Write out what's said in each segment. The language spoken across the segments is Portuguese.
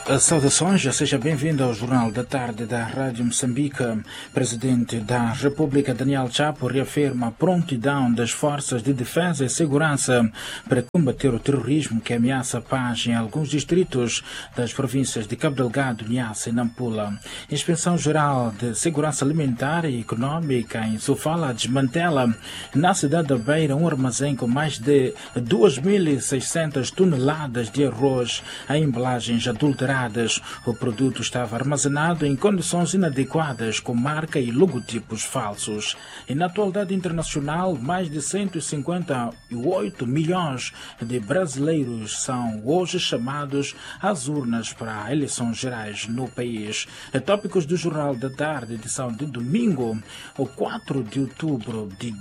Saudações, seja bem-vindo ao Jornal da Tarde da Rádio Moçambique. Presidente da República, Daniel Chapo, reafirma a prontidão das forças de defesa e segurança para combater o terrorismo que ameaça a paz em alguns distritos das províncias de Cabo Delgado, Niassa e Nampula. Inspeção Geral de Segurança Alimentar e Econômica em Sofala desmantela na cidade da Beira um armazém com mais de 2.600 toneladas de arroz em embalagens adulteradas. O produto estava armazenado em condições inadequadas, com marca e logotipos falsos. E na atualidade internacional, mais de 158 milhões de brasileiros são hoje chamados às urnas para eleições gerais no país. Tópicos do Jornal da Tarde, edição de domingo, o 4 de outubro de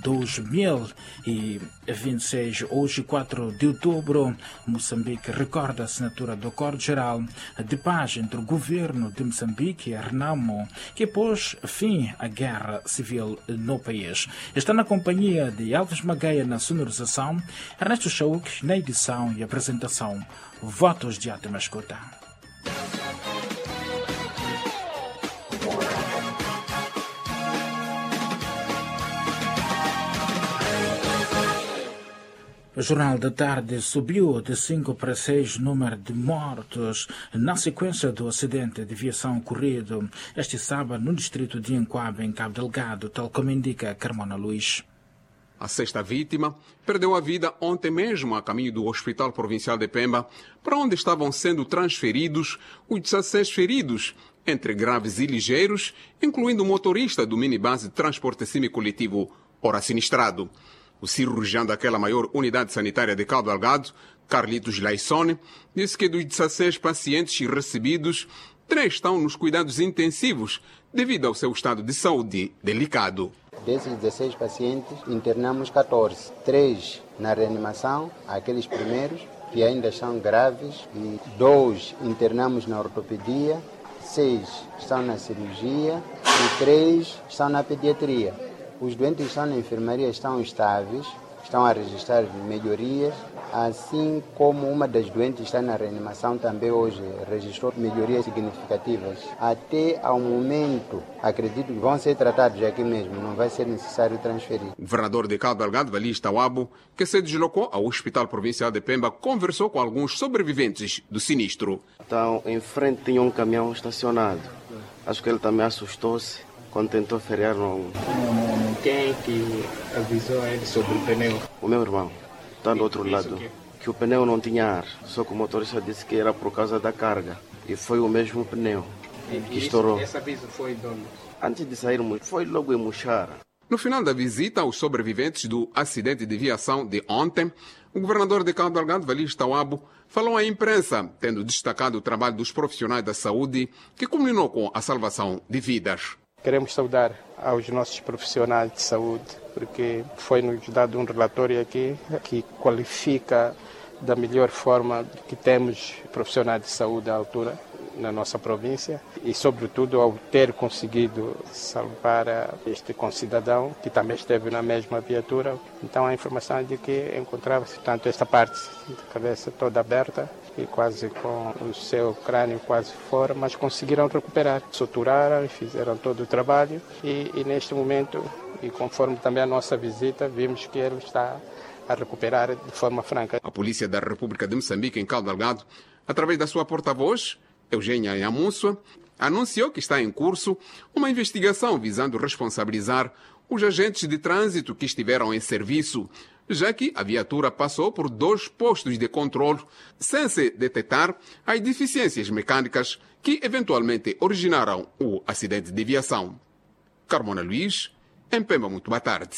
2026. Hoje, 4 de outubro, Moçambique recorda a assinatura do Acordo Geral de Paz entre o governo de Moçambique e a Renamo, que pôs fim à guerra civil no país. Está na companhia de Alves Magaia na sonorização, Ernesto Chauk na edição e apresentação. Votos de ótima escuta. O Jornal da Tarde subiu de 5 para 6 o número de mortos na sequência do acidente de viação ocorrido este sábado no distrito de Enquabe, em Cabo Delgado, tal como indica Carmona Luís. A sexta vítima perdeu a vida ontem mesmo a caminho do Hospital Provincial de Pemba, para onde estavam sendo transferidos os 16 feridos, entre graves e ligeiros, incluindo o motorista do minibus de transporte semicoletivo, ora sinistrado. O cirurgião daquela maior unidade sanitária de Cabo Delgado, Carlitos Laissone, disse que dos 16 pacientes recebidos, 3 estão nos cuidados intensivos devido ao seu estado de saúde delicado. Desses 16 pacientes, internamos 14. 3 na reanimação, aqueles primeiros que ainda são graves, e 2 internamos na ortopedia, 6 estão na cirurgia e 3 estão na pediatria. Os doentes que estão na enfermaria estão estáveis, estão a registrar melhorias, assim como uma das doentes que está na reanimação também hoje registrou melhorias significativas. Até ao momento, acredito que vão ser tratados aqui mesmo, não vai ser necessário transferir. O governador de Cabo Delgado, Valista Wabo, que se deslocou ao Hospital Provincial de Pemba, conversou com alguns sobreviventes do sinistro. Então, em frente tinha um caminhão estacionado. Acho que ele também assustou-se quando tentou frear no... Quem que avisou ele sobre o pneu? O meu irmão, está do outro lado. Que o pneu não tinha ar, só que o motorista disse que era por causa da carga. E foi o mesmo pneu que estourou. Esse aviso foi de onde? Antes de sairmos, foi logo em Muxara. No final da visita aos sobreviventes do acidente de viação de ontem, o governador de Cabo Delgado, Valista Wabo, falou à imprensa, tendo destacado o trabalho dos profissionais da saúde, que culminou com a salvação de vidas. Queremos saudar aos nossos profissionais de saúde, porque foi-nos dado um relatório aqui que qualifica da melhor forma que temos profissionais de saúde à altura na nossa província e, sobretudo, ao ter conseguido salvar este concidadão que também esteve na mesma viatura. Então, a informação é de que encontrava-se tanto esta parte da cabeça toda aberta e quase com o seu crânio quase fora, mas conseguiram recuperar, suturaram e fizeram todo o trabalho e neste momento, e conforme também a nossa visita, vimos que ele está a recuperar de forma franca. A Polícia da República de Moçambique, em Cabo Delgado, através da sua porta-voz, Eugênia Yamunsua, anunciou que está em curso uma investigação visando responsabilizar os agentes de trânsito que estiveram em serviço, já que a viatura passou por 2 postos de controle sem se detectar as deficiências mecânicas que eventualmente originaram o acidente de viação. Carmona Luís, em Pemba, muito boa tarde.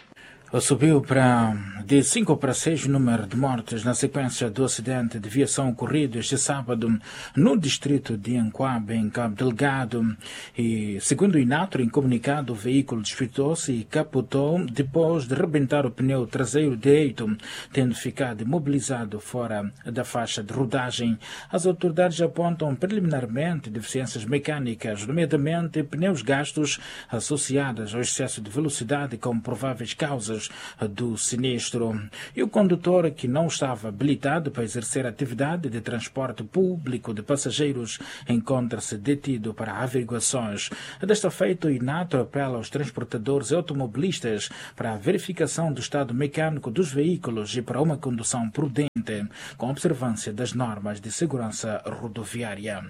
Subiu de 5 para 6 o número de mortes na sequência do acidente de viação ocorrido este sábado no distrito de Enquabe, em Cabo Delgado. E, segundo o Inatro, em comunicado, o veículo desfitou-se e capotou depois de rebentar o pneu traseiro direito, tendo ficado imobilizado fora da faixa de rodagem. As autoridades apontam preliminarmente deficiências mecânicas, nomeadamente pneus gastos associadas ao excesso de velocidade como prováveis causas depois do sinistro. E o condutor, que não estava habilitado para exercer atividade de transporte público de passageiros, encontra-se detido para averiguações. Desta feita, o INATO apela aos transportadores e automobilistas para a verificação do estado mecânico dos veículos e para uma condução prudente, com observância das normas de segurança rodoviária.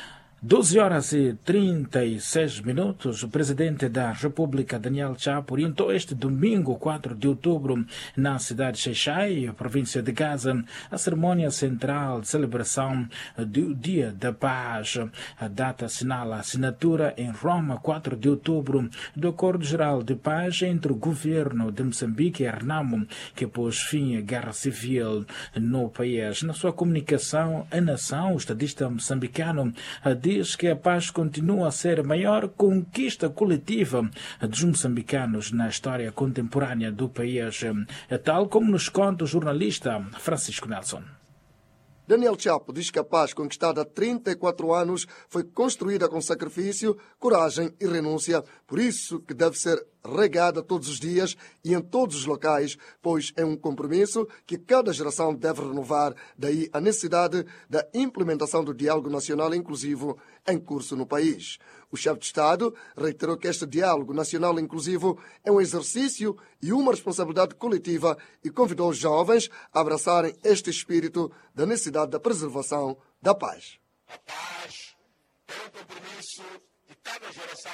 12h36. O presidente da República, Daniel Chapo, orientou este domingo, 4 de outubro, na cidade de Xai-Xai, província de Gaza, a cerimônia central de celebração do Dia da Paz. A data assinala a assinatura em Roma, 4 de outubro, do Acordo Geral de Paz entre o governo de Moçambique e a Renamo, que pôs fim à guerra civil no país. Na sua comunicação à nação, o estadista moçambicano diz que a paz continua a ser a maior conquista coletiva dos moçambicanos na história contemporânea do país, tal como nos conta o jornalista Francisco Nelson. Daniel Chapo diz que a paz conquistada há 34 anos foi construída com sacrifício, coragem e renúncia, por isso que deve ser regada todos os dias e em todos os locais, pois é um compromisso que cada geração deve renovar. Daí a necessidade da implementação do diálogo nacional inclusivo em curso no país. O chefe de Estado reiterou que este diálogo nacional inclusivo é um exercício e uma responsabilidade coletiva e convidou os jovens a abraçarem este espírito da necessidade da preservação da paz. A paz é um compromisso que cada geração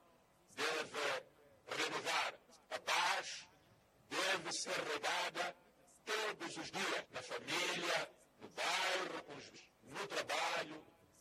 deve renovar. A paz deve ser regada todos os dias, na família, no bairro, no trabalho,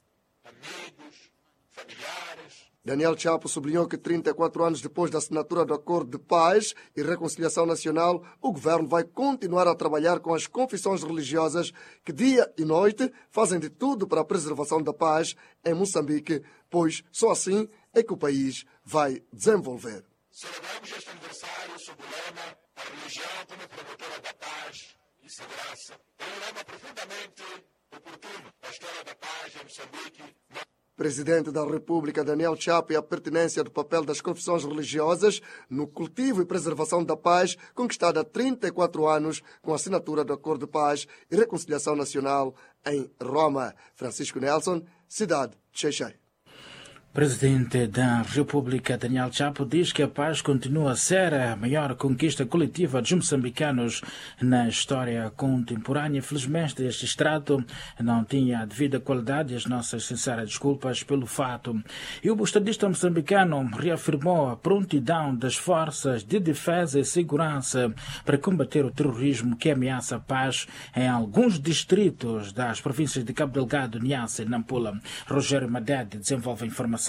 amigos, familiares. Daniel Chapo sublinhou que 34 anos depois da assinatura do Acordo de Paz e Reconciliação Nacional, o governo vai continuar a trabalhar com as confissões religiosas que dia e noite fazem de tudo para a preservação da paz em Moçambique, pois só assim é que o país vai desenvolver. Celebramos este aniversário sob o lema "A religião como promotora da paz e segurança". É um lema profundamente oportuno na história da paz em Moçambique. Presidente da República, Daniel Chapo, e a pertinência do papel das confissões religiosas no cultivo e preservação da paz, conquistada há 34 anos com a assinatura do Acordo de Paz e Reconciliação Nacional em Roma. Francisco Nelson, cidade de Xai-Xai. Presidente da República, Daniel Chapo, diz que a paz continua a ser a maior conquista coletiva dos moçambicanos na história contemporânea. Infelizmente, este extrato não tinha a devida qualidade e as nossas sinceras desculpas pelo fato. E o estadista moçambicano reafirmou a prontidão das forças de defesa e segurança para combater o terrorismo que ameaça a paz em alguns distritos das províncias de Cabo Delgado, Niassa e Nampula. Rogério Madede desenvolve a informação.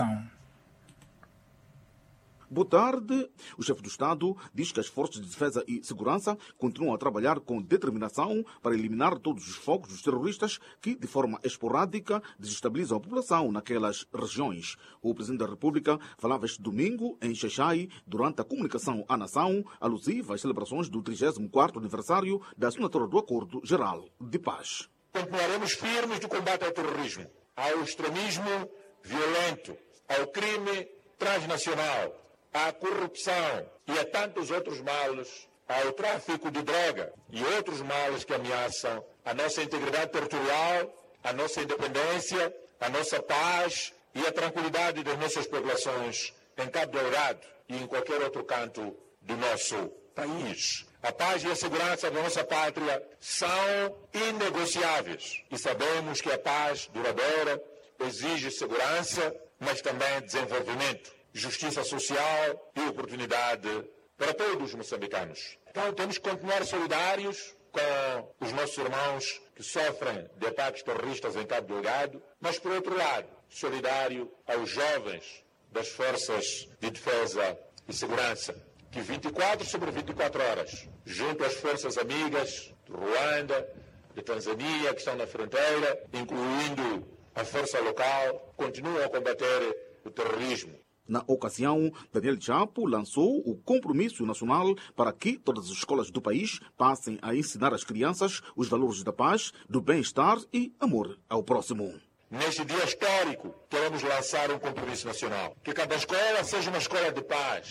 Boa tarde. O chefe do Estado diz que as forças de defesa e segurança continuam a trabalhar com determinação para eliminar todos os focos dos terroristas que, de forma esporádica, desestabilizam a população naquelas regiões. O Presidente da República falava este domingo em Xai-Xai durante a comunicação à nação alusiva às celebrações do 34º aniversário da assinatura do Acordo Geral de Paz. Continuaremos firmes no combate ao terrorismo, ao extremismo violento, ao crime transnacional, à corrupção e a tantos outros males, ao tráfico de droga e outros males que ameaçam a nossa integridade territorial, a nossa independência, a nossa paz e a tranquilidade das nossas populações em Cabo Delgado e em qualquer outro canto do nosso país. A paz e a segurança da nossa pátria são inegociáveis e sabemos que a paz duradoura exige segurança, mas também desenvolvimento, justiça social e oportunidade para todos os moçambicanos. Então temos que continuar solidários com os nossos irmãos que sofrem de ataques terroristas em Cabo Delgado, mas, por outro lado, solidário aos jovens das forças de defesa e segurança, que 24 sobre 24 horas, junto às forças amigas de Ruanda, de Tanzânia, que estão na fronteira, incluindo a força local, continuam a combater o terrorismo. Na ocasião, Daniel Chapo lançou o compromisso nacional para que todas as escolas do país passem a ensinar às crianças os valores da paz, do bem-estar e amor ao próximo. Neste dia histórico, queremos lançar um compromisso nacional. Que cada escola seja uma escola de paz,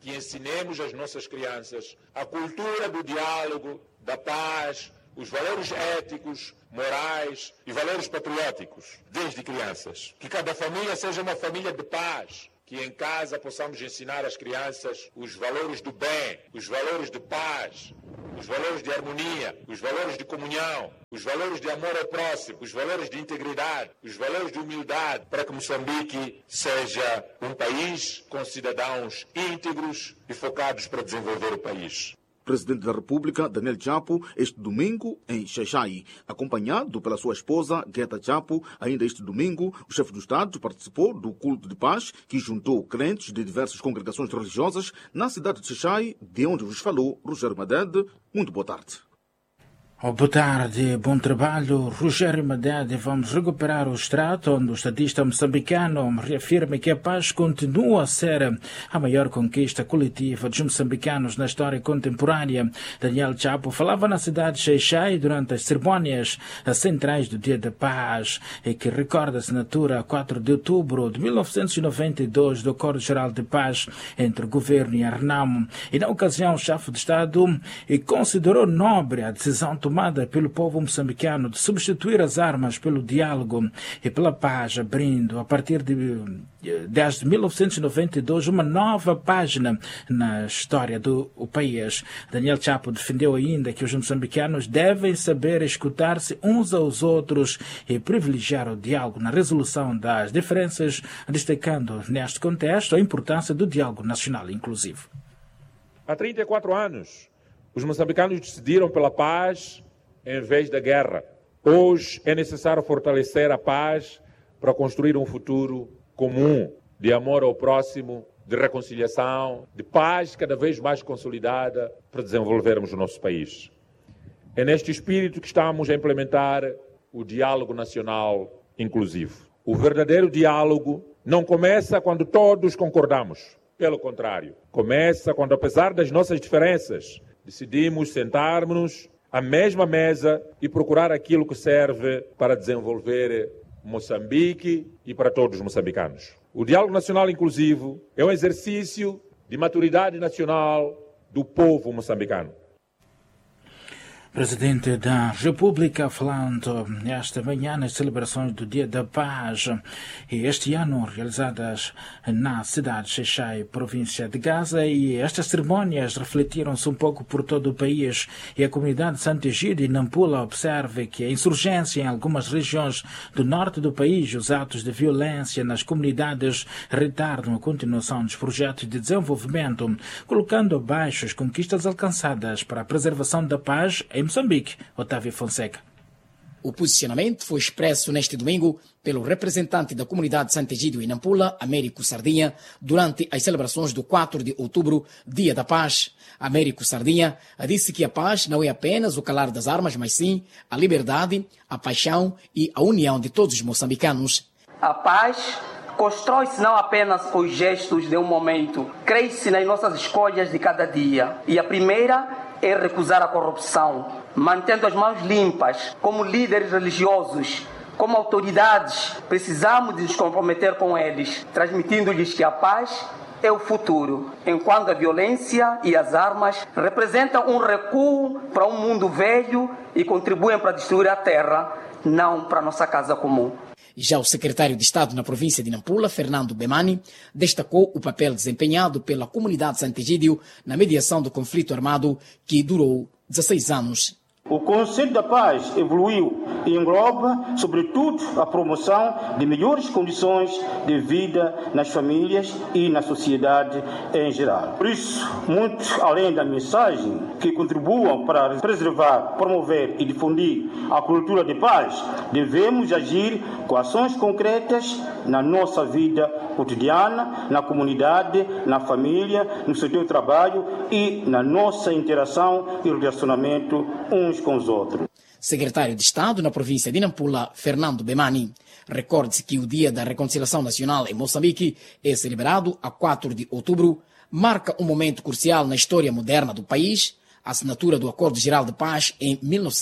que ensinemos às nossas crianças a cultura do diálogo, da paz, os valores éticos, morais e valores patrióticos, desde crianças. Que cada família seja uma família de paz, que em casa possamos ensinar às crianças os valores do bem, os valores de paz, os valores de harmonia, os valores de comunhão, os valores de amor ao próximo, os valores de integridade, os valores de humildade, para que Moçambique seja um país com cidadãos íntegros e focados para desenvolver o país. Presidente da República, Daniel Chapo, este domingo em Xai-Xai, acompanhado pela sua esposa, Guetta Chapo. Ainda este domingo, o chefe do Estado participou do culto de paz que juntou crentes de diversas congregações religiosas na cidade de Xai-Xai, de onde vos falou Rogério Madede. Muito boa tarde. Boa tarde, bom trabalho. Rogério Madede. Vamos recuperar o extrato onde o estadista moçambicano reafirma que a paz continua a ser a maior conquista coletiva dos moçambicanos na história contemporânea. Daniel Chapo falava na cidade de Xai-Xai durante as cerimônias centrais do Dia da Paz, e que recorda a assinatura 4 de outubro de 1992 do Acordo Geral de Paz entre o governo e a Renamo. E na ocasião o chefe de Estado considerou nobre a decisão tomada pelo povo moçambicano de substituir as armas pelo diálogo e pela paz, abrindo, a partir desde 1992, uma nova página na história do país. Daniel Chapo defendeu ainda que os moçambicanos devem saber escutar-se uns aos outros e privilegiar o diálogo na resolução das diferenças, destacando neste contexto a importância do diálogo nacional inclusivo. Há 34 anos, os moçambicanos decidiram pela paz em vez da guerra. Hoje é necessário fortalecer a paz para construir um futuro comum, de amor ao próximo, de reconciliação, de paz cada vez mais consolidada para desenvolvermos o nosso país. É neste espírito que estamos a implementar o diálogo nacional inclusivo. O verdadeiro diálogo não começa quando todos concordamos. Pelo contrário, começa quando, apesar das nossas diferenças, decidimos sentar-nos à mesma mesa e procurar aquilo que serve para desenvolver Moçambique e para todos os moçambicanos. O diálogo nacional inclusivo é um exercício de maturidade nacional do povo moçambicano. Presidente da República falando esta manhã nas celebrações do Dia da Paz, e este ano realizadas na cidade de Xai-Xai, província de Gaza, e estas cerimônias refletiram-se um pouco por todo o país, e a comunidade de Santo Egídio e Nampula observa que a insurgência em algumas regiões do norte do país e os atos de violência nas comunidades retardam a continuação dos projetos de desenvolvimento, colocando abaixo as conquistas alcançadas para a preservação da paz em Moçambique. Otávio Fonseca. O posicionamento foi expresso neste domingo pelo representante da comunidade de Santo Egídio e Nampula, Américo Sardinha, durante as celebrações do 4 de outubro, Dia da Paz. Américo Sardinha disse que a paz não é apenas o calar das armas, mas sim a liberdade, a paixão e a união de todos os moçambicanos. A paz constrói-se não apenas com os gestos de um momento, cresce nas nossas escolhas de cada dia. E a primeira é recusar a corrupção, mantendo as mãos limpas. Como líderes religiosos, como autoridades, precisamos de nos comprometer com eles, transmitindo-lhes que a paz é o futuro, enquanto a violência e as armas representam um recuo para um mundo velho e contribuem para destruir a terra, não para a nossa casa comum. Já o secretário de Estado na província de Nampula, Fernando Bemani, destacou o papel desempenhado pela comunidade de Santo Egídio na mediação do conflito armado que durou 16 anos. O conceito da paz evoluiu e engloba, sobretudo, a promoção de melhores condições de vida nas famílias e na sociedade em geral. Por isso, muito além da mensagem que contribuam para preservar, promover e difundir a cultura de paz, devemos agir com ações concretas na nossa vida cotidiana, na comunidade, na família, no setor de trabalho e na nossa interação e relacionamento uns com os outros. Secretário de Estado na província de Nampula, Fernando Bemani. Recorde-se que o Dia da Reconciliação Nacional em Moçambique é celebrado a 4 de outubro, marca um momento crucial na história moderna do país, a assinatura do Acordo Geral de Paz em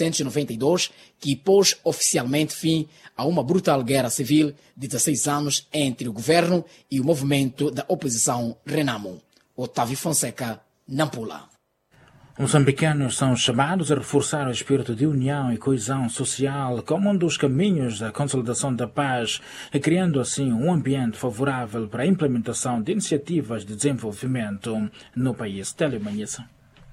1992, que pôs oficialmente fim a uma brutal guerra civil de 16 anos entre o governo e o movimento da oposição Renamo. Otávio Fonseca, Nampula. Moçambicanos são chamados a reforçar o espírito de união e coesão social como um dos caminhos da consolidação da paz, criando assim um ambiente favorável para a implementação de iniciativas de desenvolvimento no país. Telemanhissa.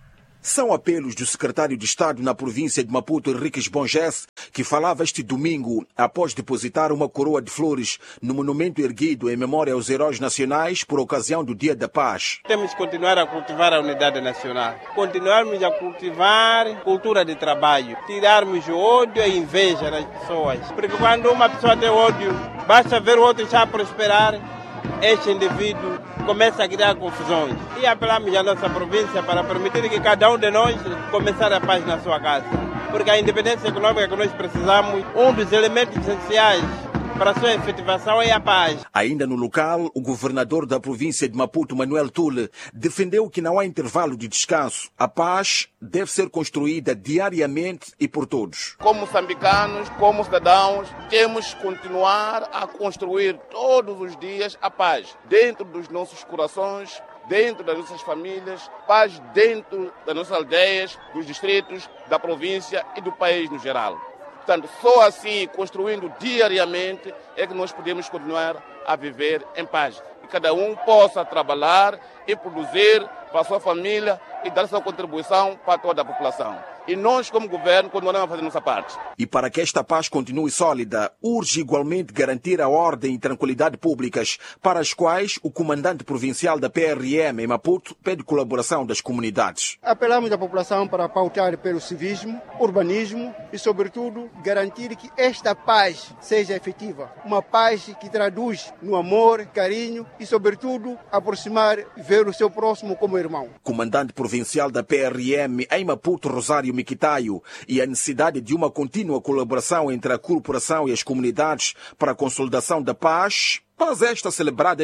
São apelos do secretário de Estado na província de Maputo, Henriques Bonges, que falava este domingo após depositar uma coroa de flores no monumento erguido em memória aos heróis nacionais por ocasião do Dia da Paz. Temos que continuar a cultivar a unidade nacional, continuarmos a cultivar cultura de trabalho, tirarmos o ódio e a inveja das pessoas. Porque quando uma pessoa tem ódio, basta ver o outro já prosperar, este indivíduo começa a criar confusões. E apelamos à nossa província para permitir que cada um de nós começar a paz na sua casa. Porque a independência econômica que nós precisamos, um dos elementos essenciais para a sua efetivação é a paz. Ainda no local, o governador da província de Maputo, Manuel Tule, defendeu que não há intervalo de descanso. A paz deve ser construída diariamente e por todos. Como moçambicanos, como cidadãos, temos que continuar a construir todos os dias a paz dentro dos nossos corações, dentro das nossas famílias, paz dentro das nossas aldeias, dos distritos, da província e do país no geral. Portanto, só assim, construindo diariamente, é que nós podemos continuar a viver em paz. E cada um possa trabalhar e produzir para a sua família e dar sua contribuição para toda a população. E nós, como governo, continuamos a fazer nossa parte. E para que esta paz continue sólida, urge igualmente garantir a ordem e tranquilidade públicas, para as quais o comandante provincial da PRM em Maputo pede colaboração das comunidades. Apelamos à população para pautar pelo civismo, urbanismo e, sobretudo, garantir que esta paz seja efetiva. Uma paz que traduz no amor, carinho e, sobretudo, aproximar e ver o seu próximo como irmão. Comandante provincial da PRM em Maputo, Rosário Miquitaio, e a necessidade de uma contínua colaboração entre a corporação e as comunidades para a consolidação da paz, paz esta celebrada.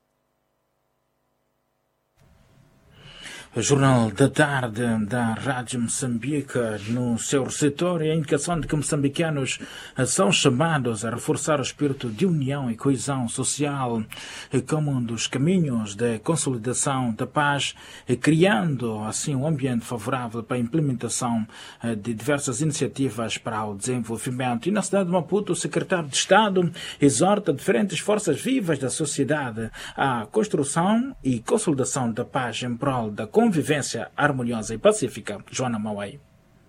O Jornal da Tarde da Rádio Moçambique, no seu setor, e a indicação de que moçambicanos são chamados a reforçar o espírito de união e coesão social como um dos caminhos da consolidação da paz, criando assim um ambiente favorável para a implementação de diversas iniciativas para o desenvolvimento. E na cidade de Maputo, o secretário de Estado exorta diferentes forças vivas da sociedade à construção e consolidação da paz em prol da convivência harmoniosa e pacífica. Joana Mauai.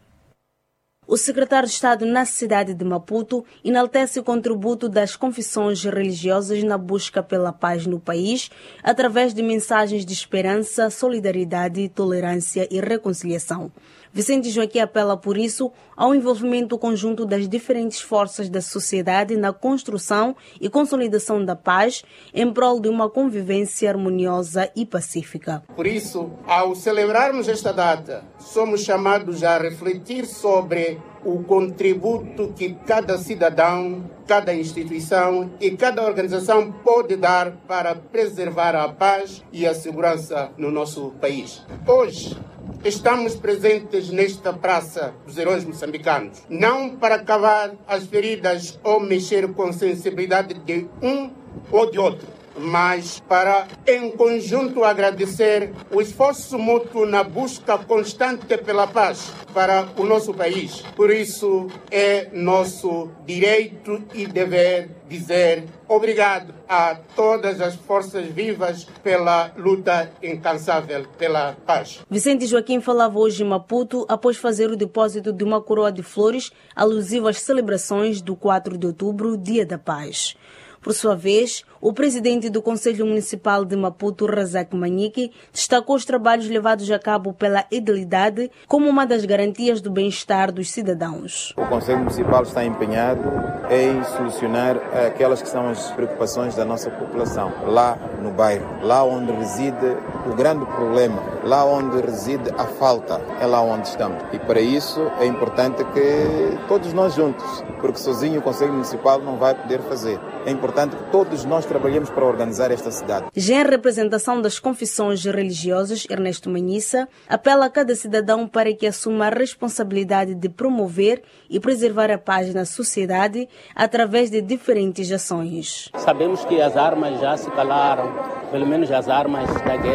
O secretário de Estado na cidade de Maputo enaltece o contributo das confissões religiosas na busca pela paz no país, através de mensagens de esperança, solidariedade, tolerância e reconciliação. Vicente Joaquim apela, por isso, ao envolvimento conjunto das diferentes forças da sociedade na construção e consolidação da paz em prol de uma convivência harmoniosa e pacífica. Por isso, ao celebrarmos esta data, somos chamados a refletir sobre o contributo que cada cidadão, cada instituição e cada organização pode dar para preservar a paz e a segurança no nosso país. Hoje, estamos presentes nesta Praça dos Heróis Moçambicanos, não para cavar as feridas ou mexer com a sensibilidade de um ou de outro, mas para, em conjunto, agradecer o esforço mútuo na busca constante pela paz para o nosso país. Por isso, é nosso direito e dever dizer obrigado a todas as forças vivas pela luta incansável pela paz. Vicente Joaquim falava hoje em Maputo após fazer o depósito de uma coroa de flores alusiva às celebrações do 4 de outubro, Dia da Paz. Por sua vez, o presidente do Conselho Municipal de Maputo, Razak Manique, destacou os trabalhos levados a cabo pela edilidade como uma das garantias do bem-estar dos cidadãos. O Conselho Municipal está empenhado em solucionar aquelas que são as preocupações da nossa população, lá no bairro, lá onde reside o grande problema, lá onde reside a falta, é lá onde estamos. E para isso é importante que todos nós juntos, porque sozinho o Conselho Municipal não vai poder fazer. É importante que todos nós trabalhemos para organizar esta cidade. Já em representação das confissões religiosas, Ernesto Manhissa apela a cada cidadão para que assuma a responsabilidade de promover e preservar a paz na sociedade através de diferentes ações. Sabemos que as armas já se calaram, pelo menos as armas da guerra.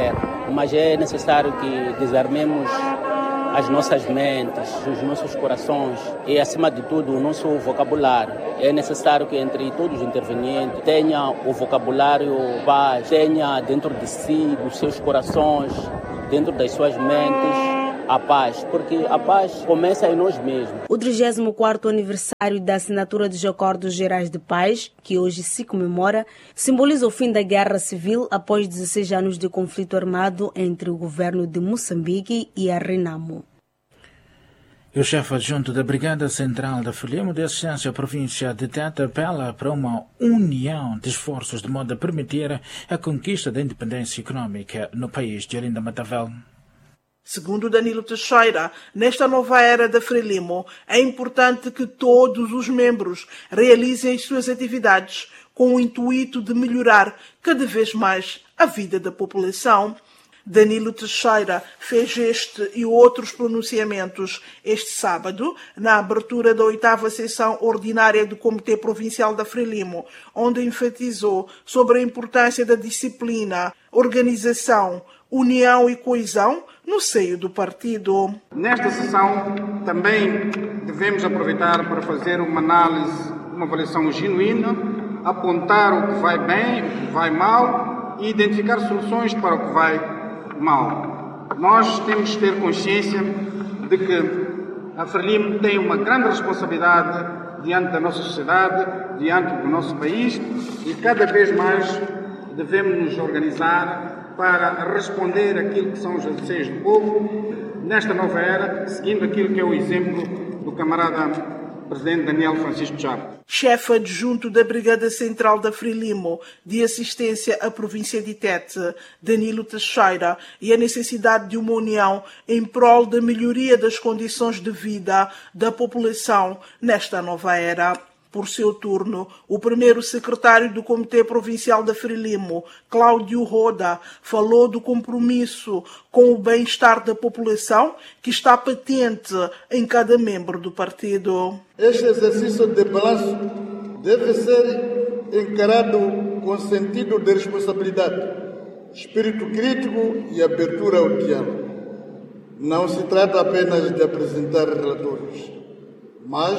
mas é necessário que desarmemos as nossas mentes, os nossos corações e, acima de tudo, o nosso vocabulário. É necessário que entre todos os intervenientes tenha o vocabulário paz, tenha dentro de si, dos seus corações, dentro das suas mentes, a paz, porque a paz começa em nós mesmos. O 34º aniversário da assinatura dos Acordos Gerais de Paz, que hoje se comemora, simboliza o fim da guerra civil após 16 anos de conflito armado entre o governo de Moçambique e a Renamo. O chefe adjunto da Brigada Central da Frelimo de Assistência à Província de Tete apela para uma união de esforços de modo a permitir a conquista da independência econômica no país de Olinda Matavel. Segundo Danilo Teixeira, nesta nova era da Frelimo, é importante que todos os membros realizem as suas atividades com o intuito de melhorar cada vez mais a vida da população. Danilo Teixeira fez este e outros pronunciamentos este sábado, na abertura da 8ª sessão ordinária do Comitê Provincial da Frelimo, onde enfatizou sobre a importância da disciplina, organização, união e coesão no seio do partido. Nesta sessão também devemos aproveitar para fazer uma análise, uma avaliação genuína, apontar o que vai bem, o que vai mal e identificar soluções para o que vai mal. Nós temos que ter consciência de que a Frelimo tem uma grande responsabilidade diante da nossa sociedade, diante do nosso país e cada vez mais devemos nos organizar para responder àquilo que são os anseios do povo nesta nova era, seguindo aquilo que é o exemplo do camarada Presidente Daniel Francisco Chapo. Chefe adjunto da Brigada Central da Frelimo de Assistência à Província de Tete, Danilo Teixeira, e a necessidade de uma união em prol da melhoria das condições de vida da população nesta nova era. Por seu turno, o primeiro secretário do Comitê Provincial da Frelimo, Cláudio Roda, falou do compromisso com o bem-estar da população que está patente em cada membro do partido. Este exercício de balanço deve ser encarado com sentido de responsabilidade, espírito crítico e abertura ao diálogo. Não se trata apenas de apresentar relatórios, mas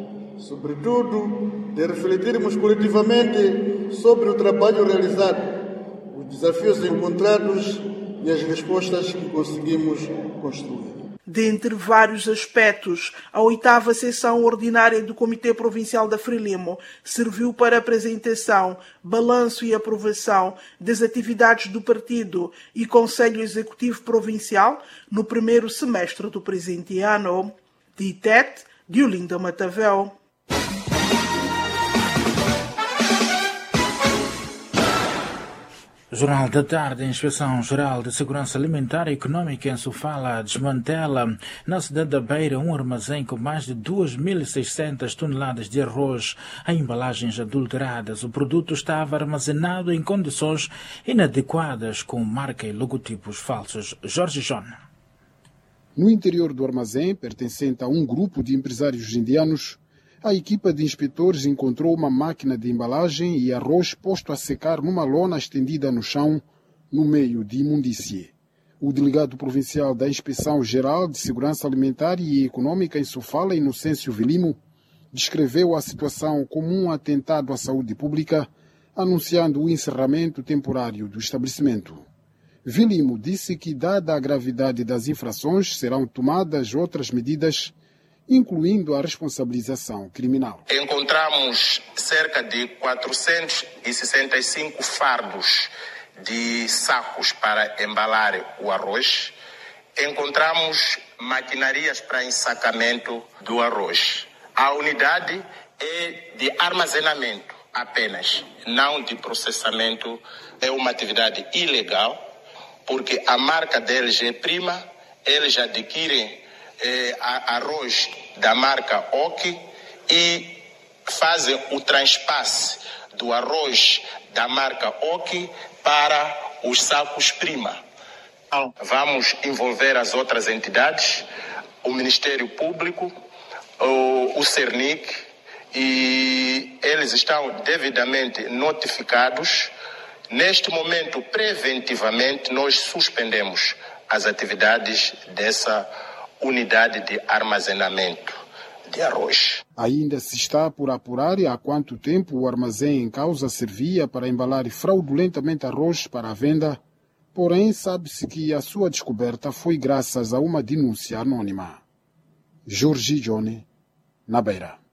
sobretudo, de refletirmos coletivamente sobre o trabalho realizado, os desafios encontrados e as respostas que conseguimos construir. Dentre vários aspectos, a 8ª sessão ordinária do Comitê Provincial da Frelimo serviu para apresentação, balanço e aprovação das atividades do partido e Conselho Executivo Provincial no primeiro semestre do presente ano. De Tete, de Olinda Matavel. Jornal da Tarde, a Inspeção-Geral de Segurança Alimentar e Econômica em Sofala desmantela na cidade da Beira um armazém com mais de 2.600 toneladas de arroz em embalagens adulteradas. O produto estava armazenado em condições inadequadas com marca e logotipos falsos. Jorge John. No interior do armazém, pertencente a um grupo de empresários indianos, a equipa de inspetores encontrou uma máquina de embalagem e arroz posto a secar numa lona estendida no chão, no meio de imundície. O delegado provincial da Inspeção-Geral de Segurança Alimentar e Econômica em Sofala, Inocêncio Vilimo, descreveu a situação como um atentado à saúde pública, anunciando o encerramento temporário do estabelecimento. Vilimo disse que, dada a gravidade das infrações, serão tomadas outras medidas, incluindo a responsabilização criminal. Encontramos cerca de 465 fardos de sacos para embalar o arroz. Encontramos maquinarias para ensacamento do arroz. A unidade é de armazenamento apenas, não de processamento. É uma atividade ilegal, porque a marca deles é prima, eles adquirem arroz da marca OKI e fazem o transpasse do arroz da marca OKI para os sacos prima. Vamos envolver as outras entidades, o Ministério Público, o CERNIC, e eles estão devidamente notificados Neste momento, preventivamente, nós suspendemos as atividades dessa unidade de armazenamento de arroz. Ainda se está por apurar há quanto tempo o armazém em causa servia para embalar fraudulentamente arroz para a venda, porém sabe-se que a sua descoberta foi graças a uma denúncia anônima. Jorge Johnny, na Beira.